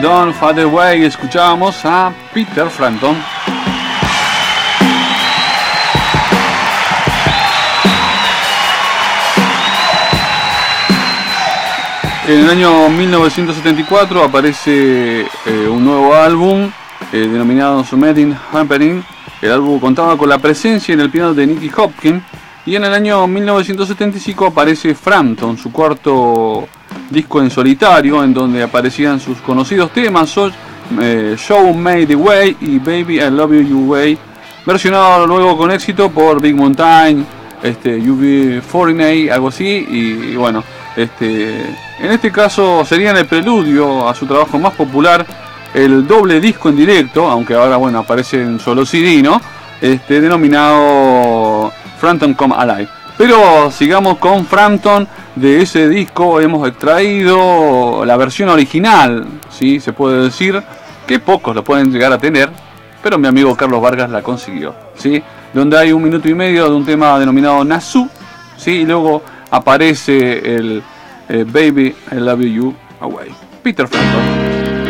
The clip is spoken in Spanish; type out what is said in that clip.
Don't Fade Away, escuchábamos a Peter Frampton. En el año 1974 aparece un nuevo álbum denominado Something Happening. El álbum contaba con la presencia en el piano de Nicky Hopkins. Y en el año 1975 aparece Frampton, su cuarto disco en solitario, en donde aparecían sus conocidos temas Show Me The Way y Baby I Love You Your Way, versionado luego con éxito por Big Mountain, UB40, algo así, y bueno, en este caso serían el preludio a su trabajo más popular, el doble disco en directo, aunque ahora bueno aparece en solo CD, ¿no? Denominado Frampton Come Alive. Pero sigamos con Frampton. De ese disco hemos extraído la versión original, ¿sí? Se puede decir que pocos lo pueden llegar a tener, pero mi amigo Carlos Vargas la consiguió, ¿sí? Donde hay 1 minuto y medio de un tema denominado Nasu, ¿sí? Y luego aparece el Baby I Love You Away. Peter Frampton.